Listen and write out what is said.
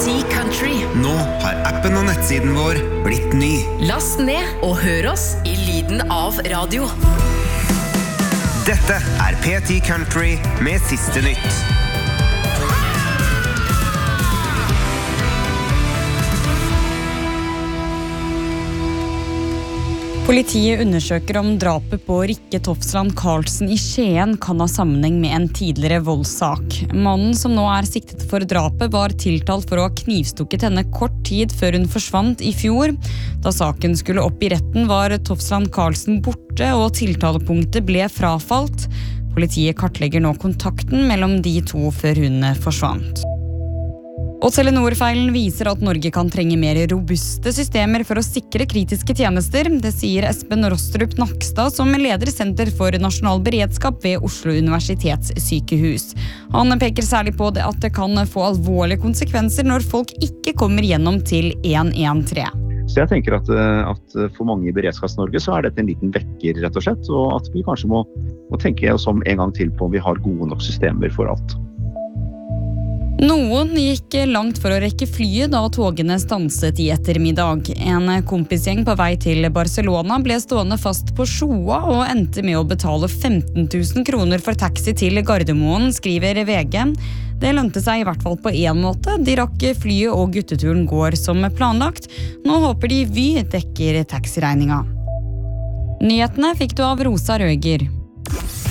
P10 Country. Nå har appen og nettsiden vår blitt ny. Last ned og hør oss i lyden av radio. Dette er P10 Country med siste nytt. Politiet undersøker om drapet på Rikke Tofsland Karlsen i Skien kan ha sammenheng med en tidligere voldssak. Mannen som nå er siktet for drapet var tiltalt for å ha knivstukket henne kort tid før hun forsvant i fjor. Da saken skulle opp i retten var Tofsland Karlsen borte og tiltalepunktet ble frafalt. Politiet kartlegger nå kontakten mellom de to før hun forsvant. Og Telenor-feilen viser at Norge kan trenge mer robuste systemer for å sikre kritiske tjenester. Det sier Espen Rostrup Nakstad, som leder Senter for nasjonal beredskap ved Oslo universitetssykehus. Han peker særlig på at det kan få alvorlige konsekvenser når folk ikke kommer gjennom til 113. Så jeg tenker at for mange i Beredskaps-Norge så er dette en liten vekker, rett og slett, og at vi kanskje må tenke oss om en gang til på om vi har gode nok systemer for alt. Noen gikk langt for å rekke flyet da togene stanset i ettermiddag. En kompisgjeng på vei til Barcelona ble stående fast på Sjoa og endte med å betale 15 000 kroner for taxi til Gardermoen, skriver VG. Det lønte seg i hvert fall på en måte. De rakk flyet og gutteturen går som planlagt. Nå håper de Vy dekker taxiregninga. Nyhetene fikk du av Rosa Røger.